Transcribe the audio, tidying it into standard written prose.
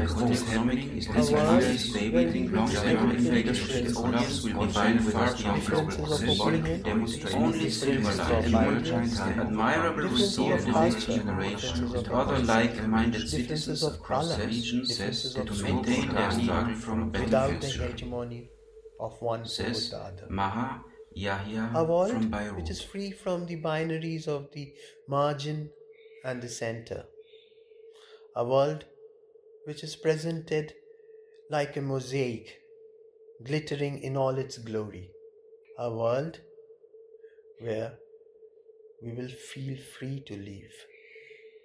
what is happening is A this world country is where waiting we long will time speak with its different audience will be audience, fine far differences from of symbolic opinion, demonstration, only differences symbolize of emergent ideas, and admirable differences resolve of of this culture, generation differences and of other language, like-minded differences citizens of across the color, region differences says of to maintain their scope, struggle for a better without the future, hegemony of one over says the other. Maha Yahya A world from which is Beirut. free from the binaries of the margin and the center. A world which is presented like a mosaic, glittering in all its glory. A world where we will feel free to live.